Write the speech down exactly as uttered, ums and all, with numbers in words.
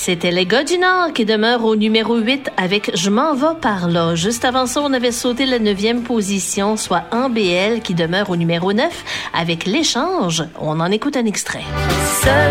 C'était les gars du Nord qui demeurent au numéro huit avec « Je m'en vais par là ». Juste avant ça, on avait sauté la neuvième position, soit En B L qui demeure au numéro neuf avec « L'échange ». On en écoute un extrait. Seul